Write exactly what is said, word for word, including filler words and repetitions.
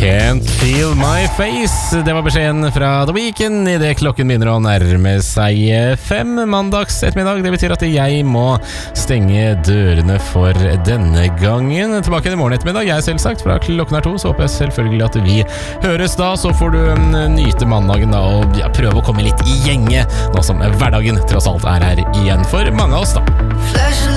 Can't feel my face. Det var beskjeden fra The Weeknd i det klokken begynner å nærme seg fem mandags ettermiddag. Det betyr at jeg må stenge dørene for denne gangen. Tilbake i morgen ettermiddag, jeg selvsagt, fra klokken er to. Så håper jeg selvfølgelig at vi høres da. Så får du nyte mandagen da, og ja, prøve å komme litt i gjenge, nå som hverdagen tross alt er her igjen for mange av oss da.